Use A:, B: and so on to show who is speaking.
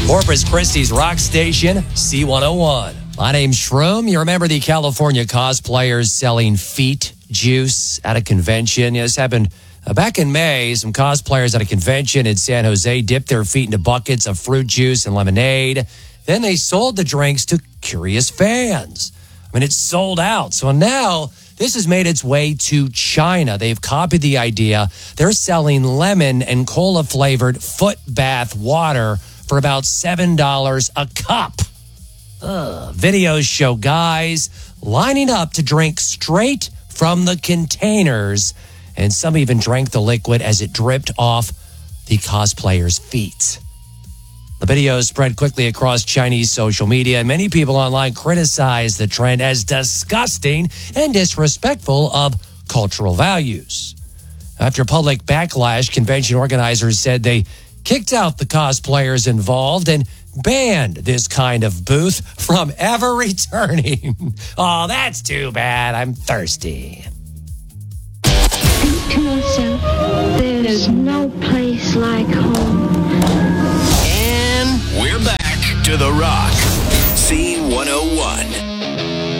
A: Corpus Christi's rock station, C101. My name's Shroom. You remember the California cosplayers selling feet juice at a convention? This happened back in May. Some cosplayers at a convention in San Jose dipped their feet into buckets of fruit juice and lemonade. Then they sold the drinks to curious fans. It's sold out. So now this has made its way to China. They've copied the idea. They're selling lemon and cola flavored foot bath water for about $7 a cup. Videos show guys lining up to drink straight from the containers, and some even drank the liquid as it dripped off the cosplayers' feet. The videos spread quickly across Chinese social media, and many people online criticized the trend as disgusting and disrespectful of cultural values. After public backlash, convention organizers said they kicked out the cosplayers involved and banned this kind of booth from ever returning. Oh, that's too bad. I'm thirsty.
B: Think to yourself, there's no place like home.
C: And we're back to The Rock, C101.